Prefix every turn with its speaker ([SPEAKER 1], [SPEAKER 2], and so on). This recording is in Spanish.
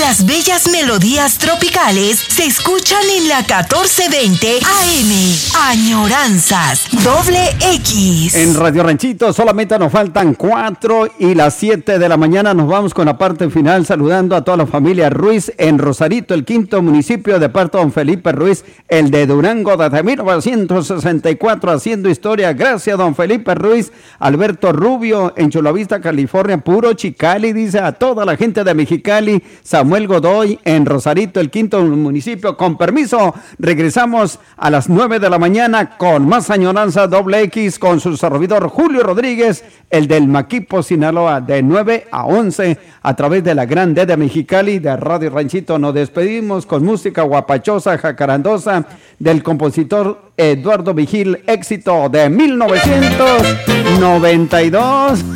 [SPEAKER 1] Las bellas melodías tropicales se escuchan en la 1420 AM. Añoranzas, doble X.
[SPEAKER 2] En Radio Ranchito solamente nos faltan 4 y las 7 de la mañana nos vamos con la parte final saludando a toda la familia Ruiz en Rosarito, el quinto municipio de parte de don Felipe Ruiz, el de Durango desde 1964 haciendo historia. Gracias don Felipe Ruiz. Alberto Rubio en Chulavista, California, puro Chicali, dice a toda la gente de Mexicali. Samuel Godoy en Rosarito, el quinto municipio. Con permiso, regresamos a las 9 de la mañana con más Añoranza doble X con su servidor Julio Rodríguez, el del Maquipo, Sinaloa, de 9 a 11 a través de la Gran D de Mexicali de Radio Ranchito. Nos despedimos con música guapachosa, jacarandosa del compositor Eduardo Vigil, éxito de 1992.